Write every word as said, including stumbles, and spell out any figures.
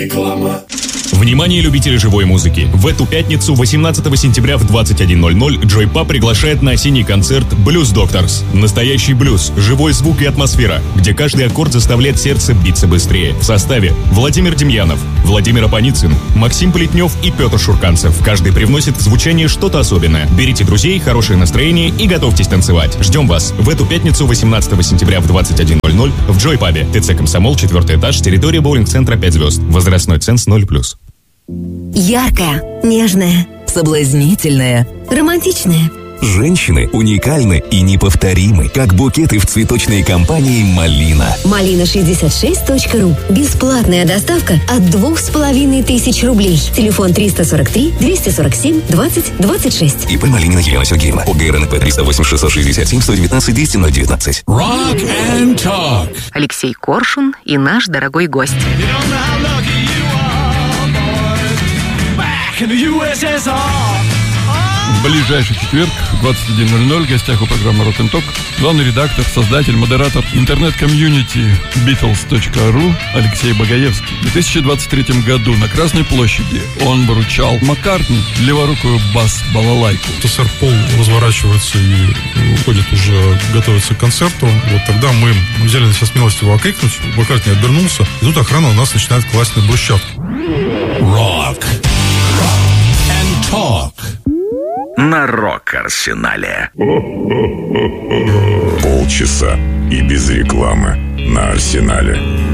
Реклама. Внимание, любители живой музыки! В эту пятницу, восемнадцатого сентября в двадцать один ноль ноль, Joy Pub приглашает на осенний концерт Blues Doctors. Настоящий блюз, живой звук и атмосфера, где каждый аккорд заставляет сердце биться быстрее. В составе Владимир Демьянов, Владимир Апаницын, Максим Плетнев и Петр Шурканцев. Каждый привносит в звучание что-то особенное. Берите друзей, хорошее настроение и готовьтесь танцевать. Ждем вас в эту пятницу, восемнадцатого сентября в двадцать один ноль ноль в Joy Pub. ТЦ «Комсомол», четвертый этаж, территория боулинг-центра пять звезд. Возрастной ценз ноль плюс. Яркая, нежная, соблазнительная, романтичная. Женщины уникальны и неповторимы, как букеты в цветочной компании «Малина». малина шестьдесят шесть точка ру. Бесплатная доставка от двух с половиной тысяч рублей. Телефон триста сорок три двести сорок семь двадцать двадцать шесть. ИП Малинина Елена Сергеевна. ОГРНП триста восемь шестьсот шестьдесят семь сто девятнадцать двести ноль девятнадцать. Rock and Talk. Алексей Коршун и наш дорогой гость. В ближайший четверг в двадцать один ноль ноль в гостях у программы Rock and Talk главный редактор, создатель, модератор интернет-комьюнити битлз точка ру Алексей Багаевский. В две тысячи двадцать третьем году на Красной площади он выручал Маккартни леворукую бас-балалайку. Сэр Пол разворачивается и уходит уже, готовится к концерту. Вот тогда мы взяли на себя смелость его окрикнуть. Маккартни обернулся, и тут охрана у нас начинает класть на брусчатку. Rock and Talk. На Рок-Арсенале. Полчаса и без рекламы на Арсенале.